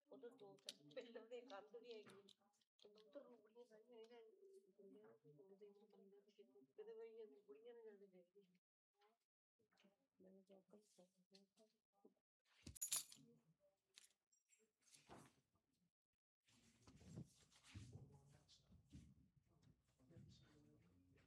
ਉਧਰ ਦੋ ਪਿੱਲਰ ਦੇ ਕੰਧ ਵੀ ਹੈਗੀ ਉਧਰ ਰੂੜੀਆਂ ਸਾਰੀਆਂ ਇਹ ਬੰਦਿਆਂ ਨੂੰ ਬੰਦੇ ਨੂੰ ਬੰਦੇ ਦੀ ਕਿਤੇ ਵੀ ਬੁੜੀਆਂ ਨੇ ਜਾਂਦੇ ਦੇਖਦੀ ਮੈਨੂੰ ਜੋਕਰ